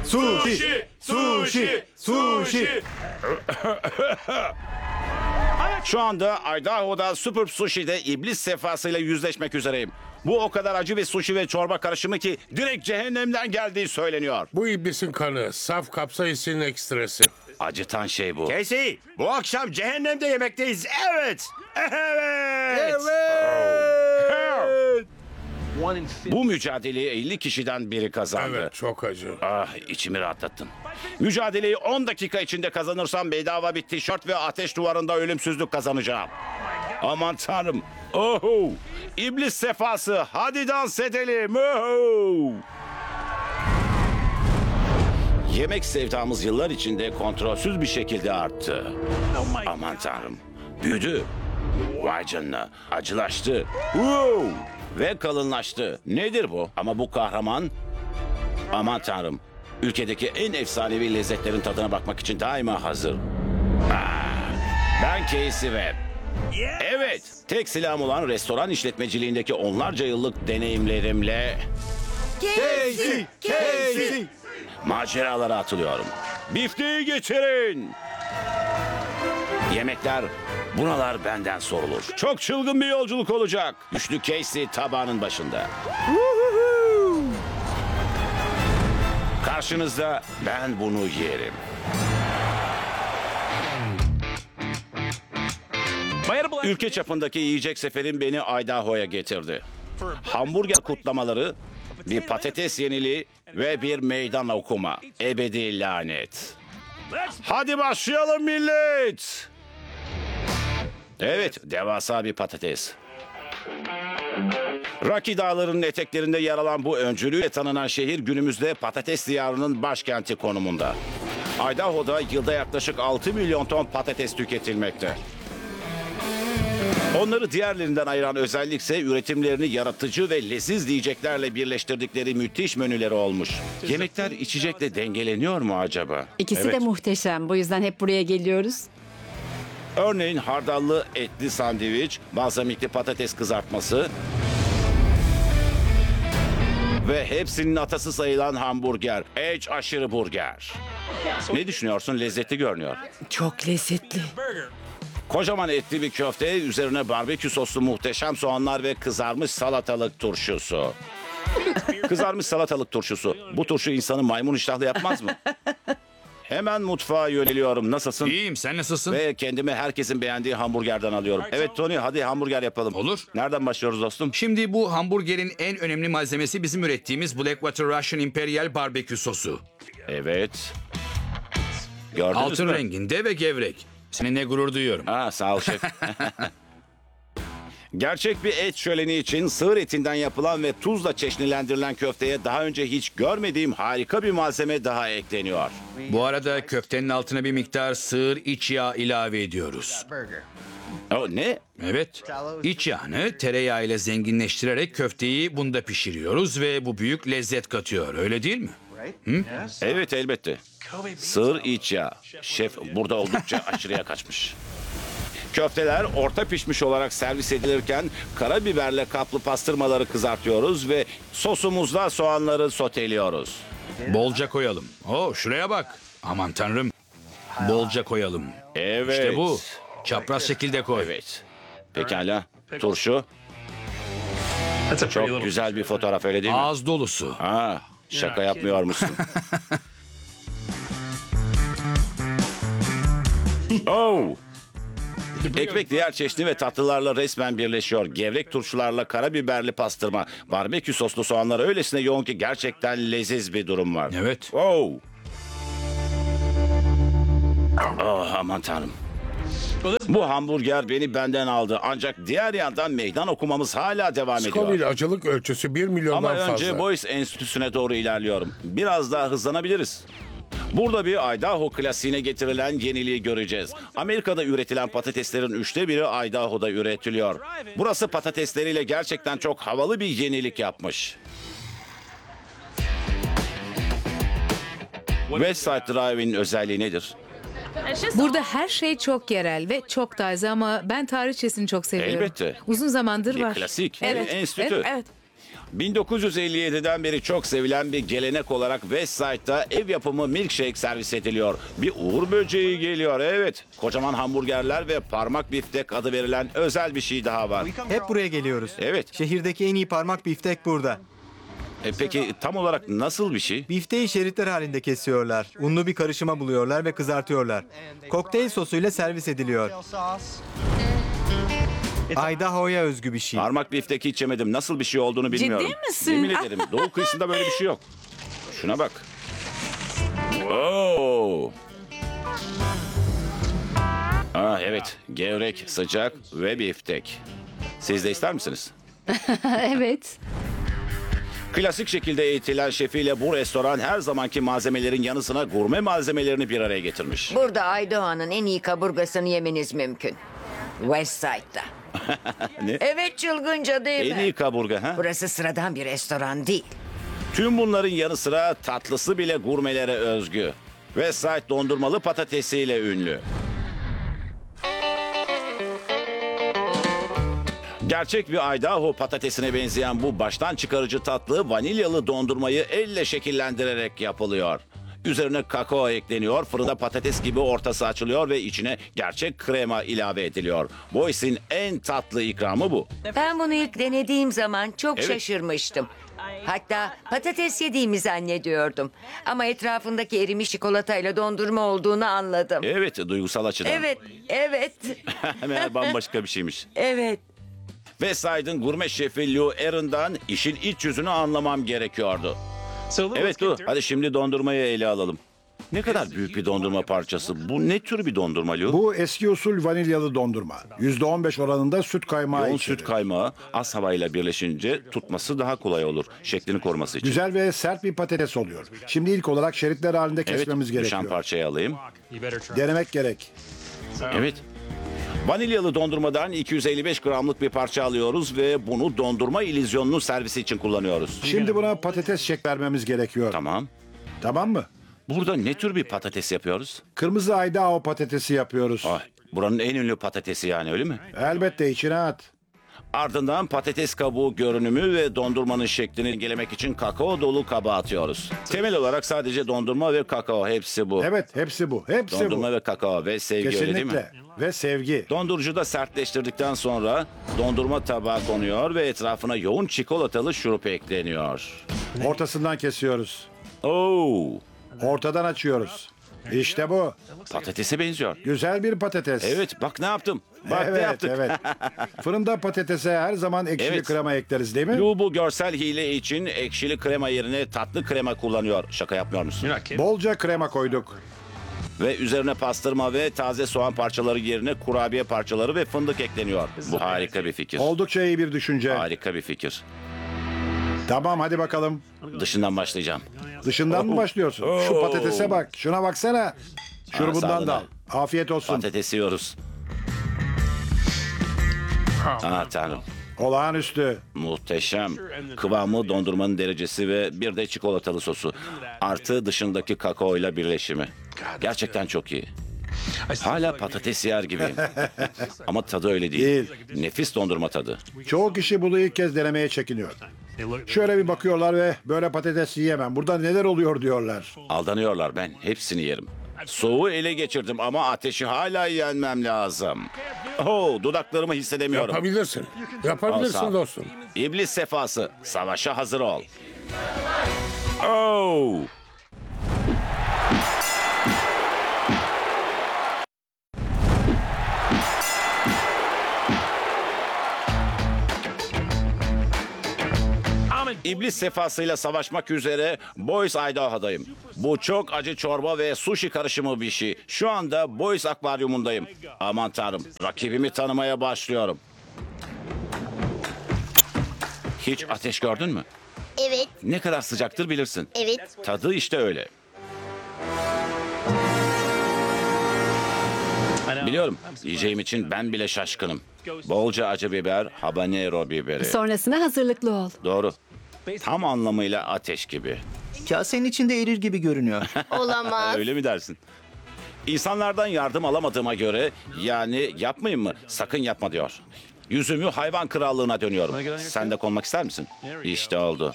Sushi! Sushi! Sushi! Şu anda Idaho'da Super Sushi'de iblis sefasıyla yüzleşmek üzereyim. Bu o kadar acı ve sushi ve çorba karışımı ki direkt cehennemden geldiği söyleniyor. Bu iblisin kanı, saf kapsaicinin ekstresi. Acıtan şey bu. Casey, bu akşam cehennemde yemekteyiz. Evet! Evet! Bu mücadeleyi 50 kişiden biri kazandı. Evet, çok acı. Ah, içimi rahatlattın. Mücadeleyi 10 dakika içinde kazanırsam bedava bir tişört ve ateş duvarında ölümsüzlük kazanacağım. Aman tanrım. Oho! İblis sefası. Hadi dans edelim. Oho! Yemek sevdamız yıllar içinde kontrolsüz bir şekilde arttı. Aman tanrım. Büyüdü. Vay canına. Acılaştı. Wow! Ve kalınlaştı. Nedir bu? Ama bu kahraman... Aman tanrım. Ülkedeki en efsanevi lezzetlerin tadına bakmak için daima hazır. Ben Casey Webb. Evet, tek silahım olan restoran işletmeciliğindeki onlarca yıllık deneyimlerimle Casey! Casey! maceralara atılıyorum. Bifteyi getirin. Yemekler, buralar benden sorulur. Çok çılgın bir yolculuk olacak. Güçlü Casey tabağının başında. Karşınızda ben bunu yerim. Ülke çapındaki yiyecek seferim beni Idaho'ya getirdi. Hamburger kutlamaları, bir patates yeniliği ve bir meydan okuma. Ebedi lanet. Hadi başlayalım millet. Evet, devasa bir patates. Rocky Dağları'nın eteklerinde yer alan bu öncülüğüyle tanınan şehir günümüzde patates diyarının başkenti konumunda. Idaho'da yılda yaklaşık 6 milyon ton patates tüketilmekte. Onları diğerlerinden ayıran özellikse üretimlerini yaratıcı ve leziz yiyeceklerle birleştirdikleri müthiş menüleri olmuş. Yemekler içecekle dengeleniyor mu acaba? İkisi Evet. de muhteşem. Bu yüzden hep buraya geliyoruz. Örneğin hardallı etli sandviç, balzamikli patates kızartması ve hepsinin atası sayılan hamburger, H aşırı burger. Ne düşünüyorsun? Lezzetli görünüyor. Çok lezzetli. Kocaman etli bir köfte, üzerine barbekü soslu muhteşem soğanlar ve kızarmış salatalık turşusu. Kızarmış salatalık turşusu. Bu turşu insanı maymun iştahlı yapmaz mı? Hemen mutfağa yöneliyorum. Nasılsın? İyiyim, sen nasılsın? Ve kendime herkesin beğendiği hamburgerden alıyorum. Evet Tony, hadi hamburger yapalım. Olur. Nereden başlıyoruz dostum? Şimdi bu hamburgerin en önemli malzemesi bizim ürettiğimiz Blackwater Russian Imperial barbekü sosu. Evet. Gördünüz Altın mü? renginde ve gevrek. Seninle gurur duyuyorum. Ha, sağ ol şef. Gerçek bir et şöleni için sığır etinden yapılan ve tuzla çeşnilendirilen köfteye daha önce hiç görmediğim harika bir malzeme daha ekleniyor. Bu arada köftenin altına bir miktar sığır iç yağ ilave ediyoruz. O ne? Evet, iç yağını tereyağı ile zenginleştirerek köfteyi bunda pişiriyoruz ve bu büyük lezzet katıyor, öyle değil mi? Evet elbette. Sığır iç yağı. Şef burada oldukça aşırıya kaçmış. Köfteler orta pişmiş olarak servis edilirken karabiberle kaplı pastırmaları kızartıyoruz ve sosumuzla soğanları soteliyoruz. Bolca koyalım. Oo, şuraya bak. Aman tanrım. Bolca koyalım. Evet. İşte bu. Çapraz şekilde koy. Evet. Pekala. Turşu. Çok güzel bir fotoğraf öyle değil mi? Ağız dolusu. Ha, şaka yapmıyor musun? Oh! Ekmek diğer çeşni ve tatlılarla resmen birleşiyor. Gevrek turşularla karabiberli pastırma, barbekü soslu soğanlar öylesine yoğun ki gerçekten leziz bir durum var. Evet. Oh! Oh aman tanrım. Bu hamburger beni benden aldı. Ancak diğer yandan meydan okumamız hala devam ediyor. Scoville acılık ölçüsü 1 milyondan Ama fazla. önce Boyce Enstitüsü'ne doğru ilerliyorum. Biraz daha hızlanabiliriz. Burada bir Idaho klasiğine getirilen yeniliği göreceğiz. Amerika'da üretilen patateslerin 1/3'ü Idaho'da üretiliyor. Burası patatesleriyle gerçekten çok havalı bir yenilik yapmış. Westside Drive'in özelliği nedir? Burada her şey çok yerel ve çok taze ama ben tarihçesini çok seviyorum. Elbette. Uzun zamandır Bir var. klasik, Evet. bir enstitü. Evet, evet. 1957'den beri çok sevilen bir gelenek olarak West Side'da ev yapımı milkshake servis ediliyor. Bir uğur böceği geliyor, evet. Kocaman hamburgerler ve parmak biftek adı verilen özel bir şey daha var. Hep buraya geliyoruz. Evet. Şehirdeki en iyi parmak biftek burada. Peki tam olarak nasıl bir şey? Bifteği şeritler halinde kesiyorlar. Unlu bir karışıma buluyorlar ve kızartıyorlar. Kokteyl sosuyla servis ediliyor. Idaho'ya özgü bir şey. Parmak biftek hiç yemedim. Nasıl bir şey olduğunu bilmiyorum. Ciddi misin? Yemin ederim. Doğu kıyısında böyle bir şey yok. Şuna bak. Oo. Evet. Gevrek, sıcak ve biftek. Siz de ister misiniz? Evet. Klasik şekilde eğitilen şefiyle bu restoran her zamanki malzemelerin yanı sıra gurme malzemelerini bir araya getirmiş. Burada Idaho'nun en iyi kaburgasını yemeniz mümkün. West Side'da. Ne? Evet, çılgınca değil En mi? iyi kaburga ha? Burası sıradan bir restoran değil. Tüm bunların yanı sıra tatlısı bile gurmelere özgü. Westside dondurmalı patatesiyle ünlü. Gerçek bir Idaho patatesine benzeyen bu baştan çıkarıcı tatlı vanilyalı dondurmayı elle şekillendirerek yapılıyor. Üzerine kakao ekleniyor, fırında patates gibi ortası açılıyor ve içine gerçek krema ilave ediliyor. Boyce'in en tatlı ikramı bu. Ben bunu ilk denediğim zaman çok Evet. şaşırmıştım. Hatta patates yediğimi zannediyordum. Ama etrafındaki erimiş çikolatayla dondurma olduğunu anladım. Evet, duygusal açıdan. Evet, evet, Meğer bambaşka bir şeymiş. evet. Westside'ın gurme şefi Lou Aaron'dan işin iç yüzünü anlamam gerekiyordu. Evet Lou, hadi şimdi dondurmayı ele alalım. Ne kadar büyük bir dondurma parçası. Bu ne tür bir dondurma Lou? Bu eski usul vanilyalı dondurma. %15 oranında süt kaymağı Yoğun içerir. süt kaymağı az havayla birleşince tutması daha kolay olur. Şeklini koruması için. Güzel ve sert bir patates oluyor. Şimdi ilk olarak şeritler halinde Evet, kesmemiz düşen gerekiyor. parçayı alayım. Denemek gerek. Evet. Vanilyalı dondurmadan 255 gramlık bir parça alıyoruz ve bunu dondurma illüzyonunun servisi için kullanıyoruz. Şimdi buna patates şek vermemiz gerekiyor. Tamam. Tamam mı? Burada ne tür bir patates yapıyoruz? Kırmızı Idaho patatesi yapıyoruz. Ay, buranın en ünlü patatesi yani, öyle mi? Elbette içine at. Ardından patates kabuğu görünümü ve dondurmanın şeklini dengelemek için kakao dolu kaba atıyoruz. Temel olarak sadece dondurma ve kakao, hepsi bu. Evet, hepsi bu. Hepsi Dondurma bu. ve kakao ve sevgi, öyle değil mi? Kesinlikle. Ve sevgi. Dondurucuda sertleştirdikten sonra dondurma tabağa konuyor ve etrafına yoğun çikolatalı şurup ekleniyor. Ortasından kesiyoruz. Oo, Ortadan açıyoruz. İşte bu. patatese benziyor. Güzel bir patates. Evet, bak ne yaptım. Bak ne Evet, yaptık. evet. Fırında patatese her zaman ekşili Evet. krema ekleriz değil mi? Lou bu görsel hile için ekşili krema yerine tatlı krema kullanıyor. Şaka yapmıyor musun? Bolca krema koyduk. Ve üzerine pastırma ve taze soğan parçaları yerine kurabiye parçaları ve fındık ekleniyor. Bu harika bir fikir. Oldukça iyi bir düşünce. Harika bir fikir. Tamam, hadi bakalım. Dışından başlayacağım. Dışından mı başlıyorsun? Şu patatese bak. Şuna baksana. sağ Şurubundan olun da al. abi. Afiyet olsun. Patates yiyoruz. Tanrım. Olağanüstü. Muhteşem. Kıvamı, dondurmanın derecesi ve bir de çikolatalı sosu. Artı dışındaki kakaoyla birleşimi. Gerçekten çok iyi. Hala patates yer gibiyim. Ama tadı öyle değil. Değil. Nefis dondurma tadı. Çoğu kişi bunu ilk kez denemeye çekiniyor. Şöyle bir bakıyorlar ve böyle patates yiyemem. Burada neler oluyor diyorlar. Aldanıyorlar, ben hepsini yerim. Soğuğu ele geçirdim ama ateşi hala yenmem lazım. Dudaklarımı hissedemiyorum. Yapabilirsin. Al, sağ Yapabilirsin ol. dostum. İblis sefası, savaşa hazır ol. Oh! İblis sefasıyla savaşmak üzere Boise, Idaho'dayım. Bu çok acı çorba ve sushi karışımı bir şey. Şu anda Boise akvaryumundayım. Aman tanrım, rakibimi tanımaya başlıyorum. Hiç ateş gördün mü? Evet, Ne kadar sıcaktır bilirsin. evet. Tadı işte öyle. Biliyorum, yiyeceğim için ben bile şaşkınım. Bolca acı biber, habanero biberi. Sonrasına hazırlıklı ol. Doğru. Tam anlamıyla ateş gibi. Kasenin içinde erir gibi görünüyor. Olamaz. Öyle mi dersin? İnsanlardan yardım alamadığıma göre yani yapmayayım mı? Sakın yapma diyor. Yüzümü hayvan krallığına dönüyorum. Sen de konmak ister misin? İşte oldu.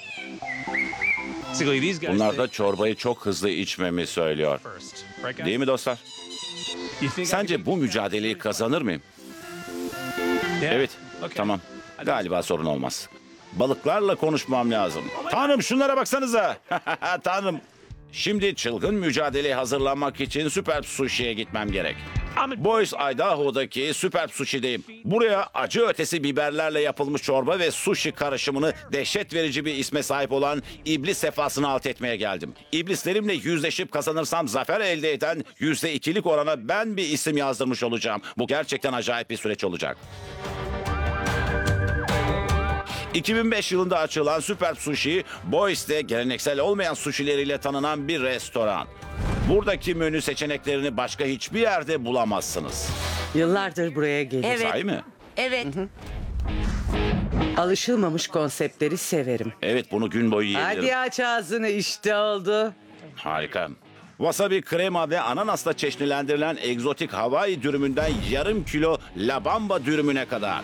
Bunlar da çorbayı çok hızlı içmemi söylüyor. Değil mi dostlar? Sence bu mücadeleyi kazanır mıyım? Evet, tamam. Galiba sorun olmaz. Balıklarla konuşmam lazım. Tanrım şunlara baksanıza. Tanrım. Şimdi çılgın mücadeleye hazırlanmak için Süper Sushi'ye gitmem gerek. Boise, Idaho'daki Süper Sushi'deyim. Buraya acı ötesi biberlerle yapılmış çorba ve sushi karışımını dehşet verici bir isme sahip olan iblis sefasını alt etmeye geldim. İblislerimle yüzleşip kazanırsam zafer elde eden %2'lik orana ben bir isim yazdırmış olacağım. Bu gerçekten acayip bir süreç olacak. 2005 yılında açılan Süper Sushi, Boise'de geleneksel olmayan sushileriyle tanınan bir restoran. Buradaki menü seçeneklerini başka hiçbir yerde bulamazsınız. Yıllardır buraya geliyorum. Evet. Sahi mi? Evet. Alışılmamış konseptleri severim. Evet, bunu gün boyu yiyebilirim. Hadi aç ağzını, işte oldu. Harika. Wasabi krema ve ananasla çeşnilendirilen egzotik Hawaii dürümünden yarım kilo labamba dürümüne kadar.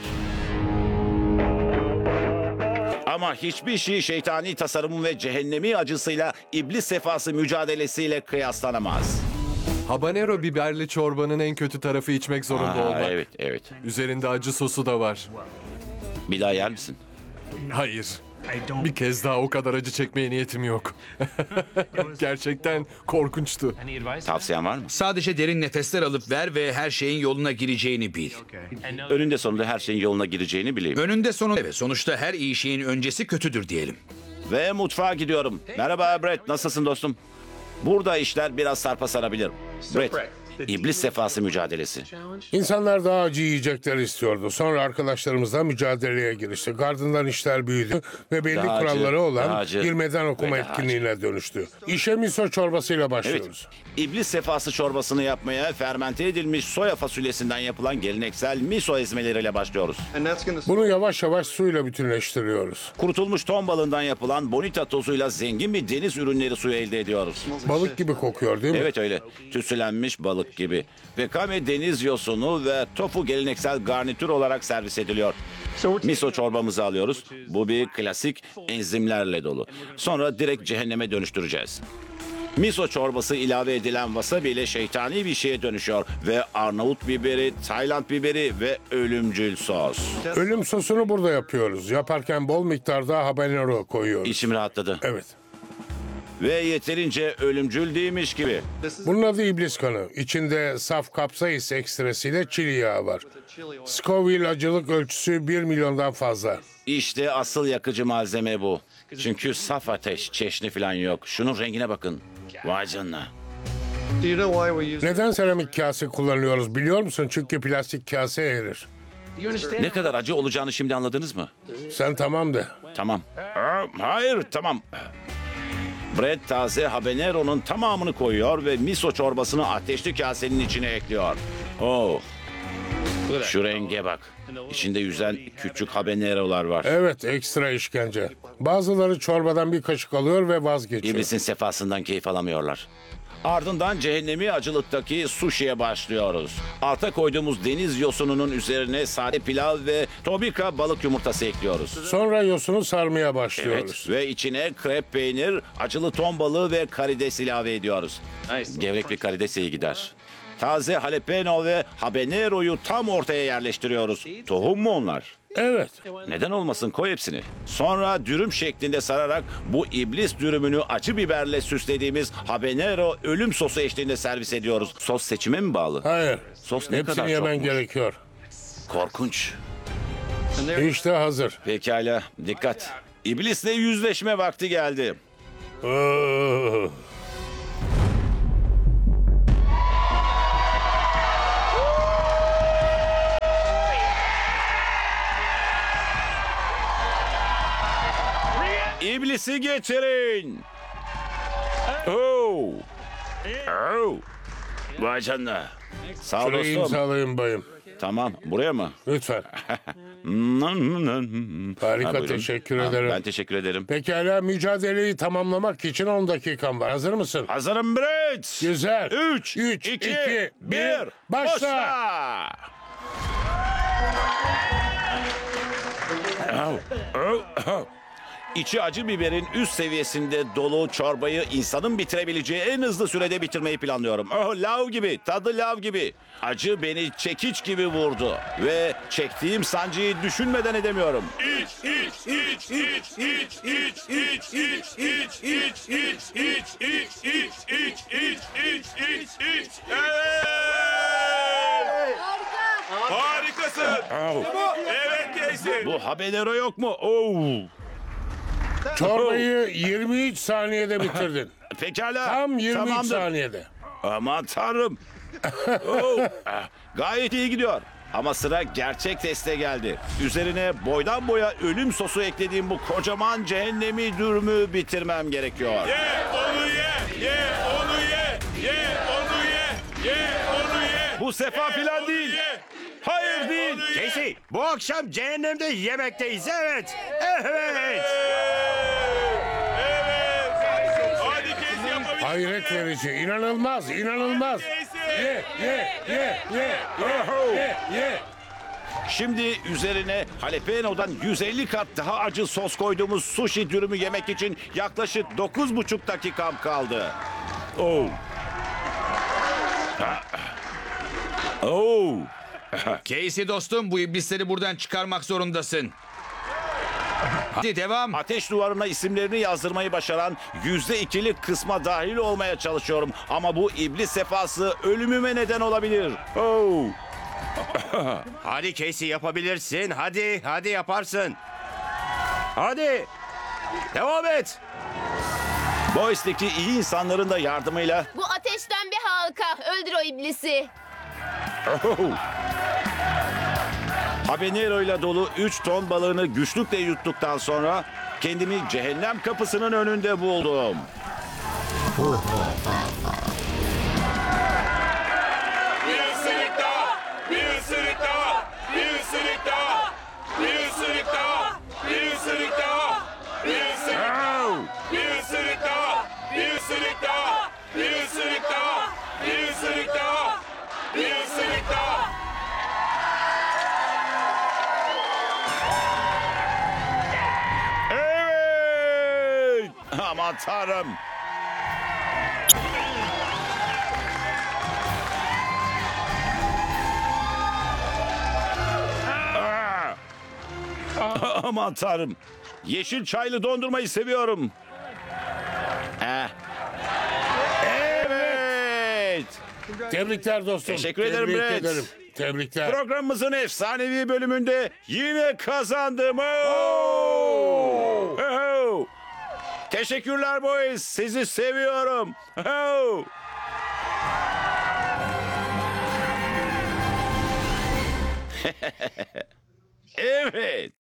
Ama hiçbir şey şeytani tasarımı ve cehennemi acısıyla iblis sefası mücadelesiyle kıyaslanamaz. Habanero biberli çorbanın en kötü tarafı içmek zorunda olmak. Evet, evet. Üzerinde acı sosu da var. Bir daha yer misin? Hayır. Bir kez daha o kadar acı çekmeye niyetim yok. Gerçekten korkunçtu. Tavsiyen var mı? Sadece derin nefesler alıp ver ve her şeyin yoluna gireceğini bil. Önünde sonunda her şeyin yoluna gireceğini bileyim. Önünde sonu evet sonuçta her iyi şeyin öncesi kötüdür diyelim. Ve mutfağa gidiyorum. Merhaba Brett, nasılsın dostum? Burada işler biraz sarpa sarabilir. Brett, iblis sefası mücadelesi. İnsanlar daha acı yiyecekler istiyordu. Sonra arkadaşlarımızla mücadeleye girişti. Ardından işler büyüdü ve belli Daha acı, kuralları daha olan acı bir meydan okuma ve daha etkinliğine dönüştü. İşe miso çorbasıyla Evet, başlıyoruz. iblis sefası çorbasını yapmaya fermente edilmiş soya fasulyesinden yapılan geleneksel miso ezmeleriyle başlıyoruz. Bunu yavaş yavaş suyla bütünleştiriyoruz. Kurutulmuş ton balığından yapılan bonita tozuyla zengin bir deniz ürünleri suyu elde ediyoruz. Balık gibi kokuyor değil mi? Evet öyle. Tütsülenmiş balık gibi. Wakame deniz yosunu ve tofu geleneksel garnitür olarak servis ediliyor. Miso çorbamızı alıyoruz. Bu bir klasik enzimlerle dolu. Sonra direkt cehenneme dönüştüreceğiz. Miso çorbası ilave edilen wasabi ile şeytani bir şeye dönüşüyor. Ve Arnavut biberi, Tayland biberi ve ölümcül sos. Ölüm sosunu burada yapıyoruz. Yaparken bol miktarda habanero koyuyoruz. İçim rahatladı. Evet. Ve yeterince ölümcül değilmiş gibi. Bunun adı iblis kanı. İçinde saf kapsayis ekstresiyle çili yağı var. Scoville acılık ölçüsü 1 milyondan fazla. İşte asıl yakıcı malzeme bu. Çünkü saf ateş, çeşni falan yok. Şunun rengine bakın. Vay canına. Neden seramik kase kullanıyoruz biliyor musun? Çünkü plastik kase erir. Ne kadar acı olacağını şimdi anladınız mı? Sen tamam de. Tamam. Hayır, tamam. Brett taze habanero'nun tamamını koyuyor ve miso çorbasını ateşli kasenin içine ekliyor. Oh. Şu renge bak. İçinde yüzen küçük habanero'lar var. Evet, ekstra işkence. Bazıları çorbadan bir kaşık alıyor ve vazgeçiyor. İblisin sefasından keyif alamıyorlar. Ardından cehennemi acılıktaki sushi'ye başlıyoruz. Alta koyduğumuz deniz yosununun üzerine sade pilav ve tobika balık yumurtası ekliyoruz. Sonra yosunu sarmaya başlıyoruz. Evet ve içine krep peynir, acılı ton balığı ve karides ilave ediyoruz. Gevrek bir karides iyi gider. Taze jalapeno ve habanero'yu tam ortaya yerleştiriyoruz. Tohum mu onlar? Evet. Neden olmasın, koy hepsini. Sonra dürüm şeklinde sararak bu iblis dürümünü acı biberle süslediğimiz habanero ölüm sosu eşliğinde servis ediyoruz. Sos seçime mi bağlı? Hayır. Sos ne Hepsini kadar yemen çokmuş. gerekiyor. Korkunç. İşte hazır. Pekala, dikkat. İblisle yüzleşme vakti geldi. Oh. İblisi getirin. Oh. Oh. Vay canına. Sağ ol Şurayı dostum. imzalayın bayım. Tamam, buraya mı? Lütfen. Harika, Harika, teşekkür ederim. Ben teşekkür ederim. Pekala, mücadeleyi tamamlamak için 10 dakikan var. Hazır mısın? Hazırım Brett. Güzel. 3, 2, 1, başla. başla. İçi acı biberin üst seviyesinde dolu çorbayı insanın bitirebileceği en hızlı sürede bitirmeyi planlıyorum. Lav gibi, tadı lav gibi. Acı beni çekiç gibi vurdu. Ve çektiğim sancıyı düşünmeden edemiyorum. Harikasın. Evet Casey. Bu habanero yok mu? Oh. Çorbayı 23 saniyede bitirdin. Pekala. Tam 23 tamamdır. saniyede. Aman tanrım. Oh, gayet iyi gidiyor. Ama sıra gerçek teste geldi. Üzerine boydan boya ölüm sosu eklediğim bu kocaman cehennemi dürümü bitirmem gerekiyor. Ye onu ye. Ye onu ye. Ye onu ye. Ye onu ye. Bu sefa filan değil. Hayır değil. Casey, bu akşam cehennemde yemekteyiz. Evet. Evet. Hadi Casey yapabilirsin. Hayret verici, inanılmaz, inanılmaz. Ye, ye, ye, ye, ye, ye. Şimdi üzerine jalapeno'dan 150 kat daha acı sos koyduğumuz sushi dürümü yemek için yaklaşık 9,5 dakikam kaldı. Oh. Oh. Casey dostum, bu iblisleri buradan çıkarmak zorundasın. Hadi devam. Ateş duvarına isimlerini yazdırmayı başaran %2'lik kısma dahil olmaya çalışıyorum. Ama bu iblis sefası ölümüme neden olabilir. Oh. Hadi Casey, yapabilirsin. Hadi yaparsın. Hadi. Devam et. Boys'teki iyi insanların da yardımıyla Bu ateşten bir halka. Öldür o iblisi. habanero ile dolu 3 ton balığını güçlükle yuttuktan sonra kendimi cehennem kapısının önünde buldum. Bir ısırık daha. Bir ısırık daha. Bir ısırık daha. Bir ısırık daha. Bir ısırık daha. Bir ısırık daha. Bir ısırık daha. Bir ısırık daha. Bir ısırık daha. Bir ısırık daha. Bir ısırık daha. Evet! Aman tanrım. Aa! Aman tanrım. Yeşil çaylı dondurmayı seviyorum. Evet. Tebrikler dostum. Teşekkür ederim Tebrik Brett. ederim. Tebrikler. Programımızın efsanevi bölümünde yine kazandım. Oh! Oh! Teşekkürler boys. Sizi seviyorum. Oh! Evet.